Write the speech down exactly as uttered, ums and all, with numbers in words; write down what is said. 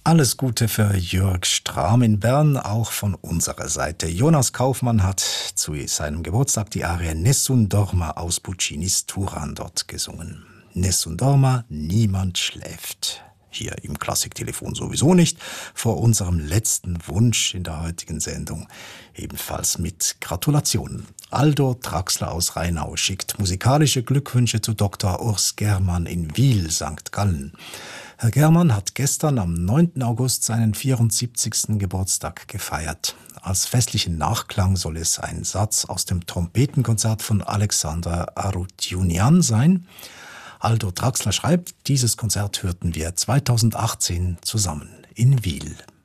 Alles Gute für Jörg Strahm in Bern, auch von unserer Seite. Jonas Kaufmann hat zu seinem Geburtstag die Arie Nessun Dorma aus Puccinis Turan dort gesungen. Nessun Dorma, niemand schläft. Hier im Klassiktelefon sowieso nicht. Vor unserem letzten Wunsch in der heutigen Sendung ebenfalls mit Gratulationen. Aldo Traxler aus Rheinau schickt musikalische Glückwünsche zu Doktor Urs Germann in Wil, Sankt Gallen. Herr Germann hat gestern am neunten August seinen vierundsiebzigsten Geburtstag gefeiert. Als festlichen Nachklang soll es ein Satz aus dem Trompetenkonzert von Alexander Arutjunian sein. Aldo Traxler schreibt, dieses Konzert hörten wir zweitausendachtzehn zusammen in Wil.